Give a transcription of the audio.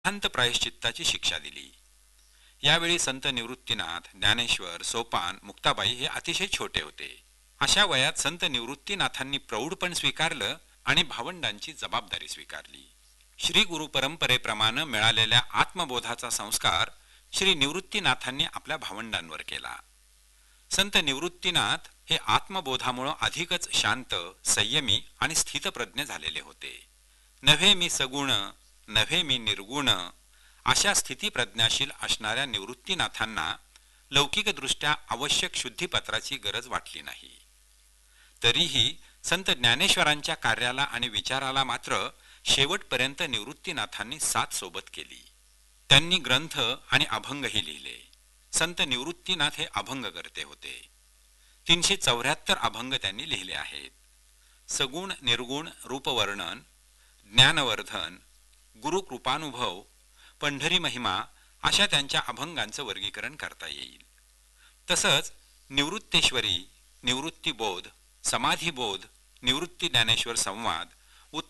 अंत प्रायश्चित्ताची शिक्षा दिली। यावेळी संत निवृत्तीनाथ, ज्ञानेश्वर, सोपान, मुक्ताबाई हे अतिशय छोटे होते। अशा वयात संत निवृत्तीनाथांनी प्रौढपण स्वीकारलं आणि भावंडांची जबाबदारी स्वीकारली। श्री गुरु परंपरेप्रमाणे मिळालेल्या आत्मबोधाचा संस्कार श्री निवृत्तीनाथांनी आपल्या भावंडांवर केला। संत निवृत्तीनाथ हे आत्मबोधामुळे अधिकच शांत, संयमी आणि स्थितप्रज्ञ झालेले होते। नव्हे मी सगुण, नव्हे मी निर्गुण अशा स्थितीप्रज्ञाशील असणाऱ्या निवृत्तीनाथांना लौकिकदृष्ट्या आवश्यक शुद्धीपत्राची गरज वाटली नाही। तरीही संत ज्ञानेश्वरांच्या कार्याला आणि विचाराला मात्र शेवटपर्यंत निवृत्तीनाथांनी साथ सोबत केली। त्यांनी ग्रंथ आणि अभंगही लिहिले। संत निवृत्तीनाथ हे अभंगकर्ते होते। 374 अभंग त्यांनी लिहिले आहेत। सगुण निर्गुण रूपवर्णन, ज्ञानवर्धन, गुरुकृपानुभव, पंढरी महिमा अशा त्यांच्या अभंगांचं वर्गीकरण करता येईल। तसंच निवृत्तेश्वरी, निवृत्तीबोध, समाधिबोध, निवृत्ती ज्ञानेश्वर संवाद